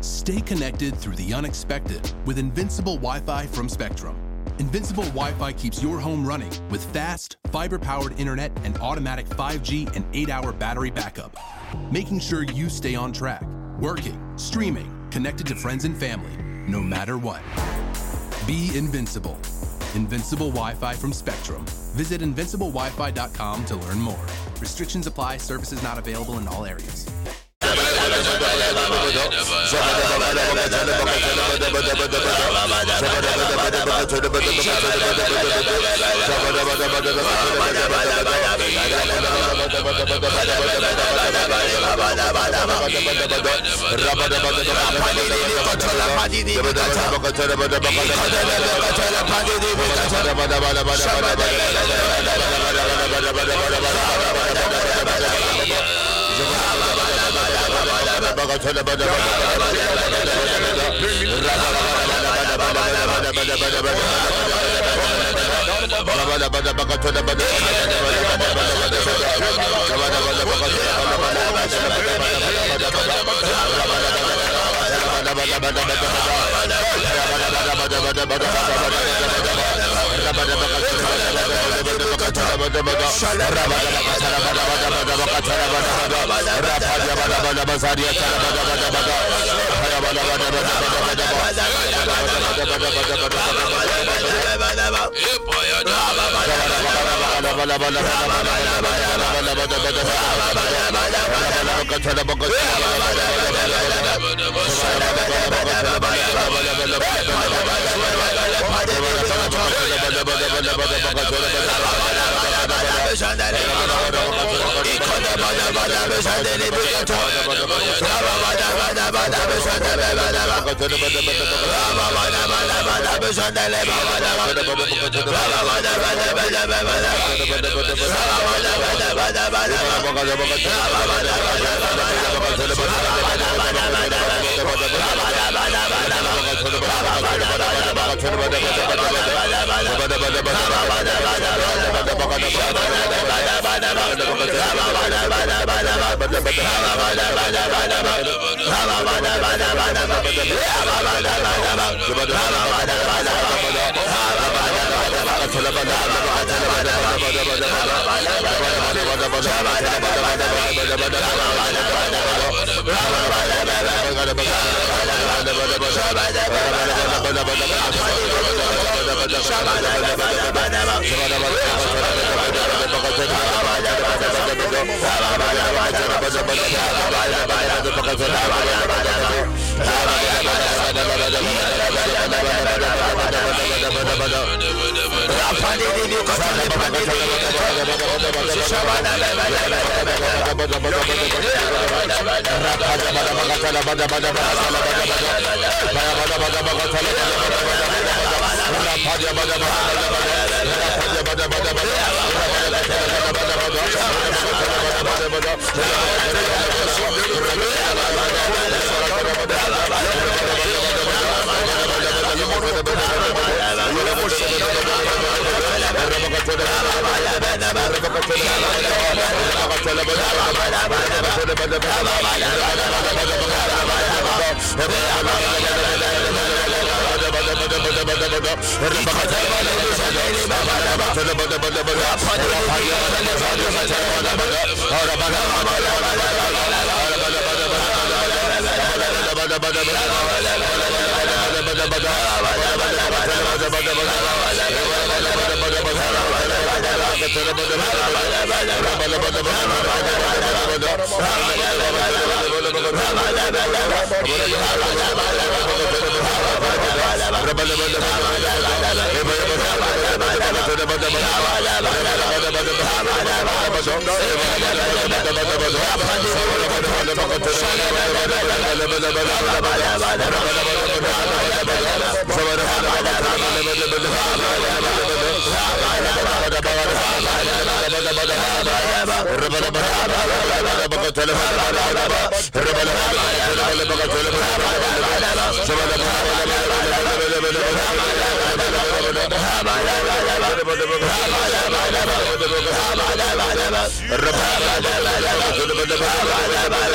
Stay connected through the unexpected with Invincible Wi-Fi from Spectrum. Invincible Wi-Fi keeps your home running with fast, fiber-powered internet and automatic 5G and 8-hour battery backup, making sure you stay on track, working, streaming, connected to friends and family, no matter what. Be invincible. Invincible Wi-Fi from Spectrum. Visit invinciblewifi.com to learn more. Restrictions apply. Services not available in all areas.